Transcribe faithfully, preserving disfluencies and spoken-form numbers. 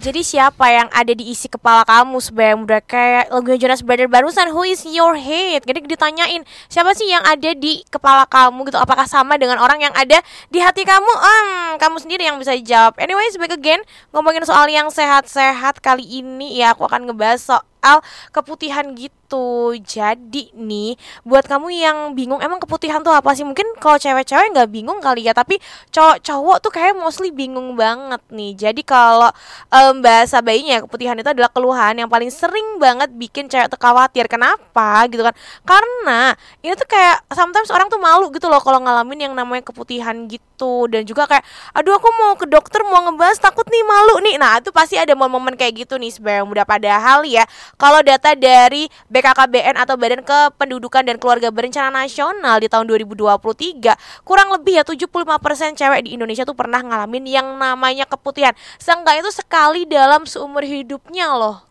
Jadi siapa yang ada di isi kepala kamu sebagai muda? Kayak lagunya Jonas Brothers barusan, who is your hate? Jadi ditanyain siapa sih yang ada di kepala kamu gitu. Apakah sama dengan orang yang ada di hati kamu? Hmm, kamu sendiri yang bisa jawab. Anyways, back again ngomongin soal yang sehat-sehat kali ini ya, aku akan ngebahas soal keputihan gitu. Jadi nih, buat kamu yang bingung emang keputihan tuh apa sih? Mungkin kalau cewek-cewek nggak bingung kali ya, tapi cowok-cowok tuh kayak mostly bingung banget nih. Jadi kalau um, bahasa bayinya keputihan itu adalah keluhan yang paling sering banget bikin cewek tuh khawatir. Kenapa gitu kan? Karena ini tuh kayak sometimes orang tuh malu gitu loh kalau ngalamin yang namanya keputihan gitu. Dan juga kayak, aduh aku mau ke dokter mau ngebahas takut nih, malu nih. Nah itu pasti ada momen-momen kayak gitu nih sebenarnya mudah. Padahal ya, kalau data dari B K K B N atau Badan Kependudukan dan Keluarga Berencana Nasional di tahun dua ribu dua puluh tiga, kurang lebih ya tujuh puluh lima persen cewek di Indonesia tuh pernah ngalamin yang namanya keputihan. Seenggaknya itu sekali dalam seumur hidupnya loh.